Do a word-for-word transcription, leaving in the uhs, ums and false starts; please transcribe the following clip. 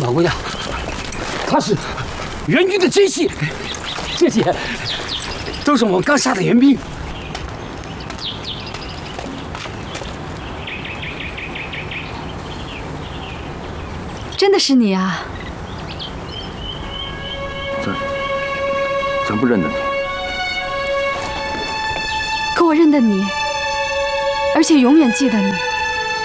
老姑娘，他是援军的奸细，这些都是我们刚杀的援兵。 真的是你啊！ 咱咱不认得你， 可我认得你，而且永远记得你。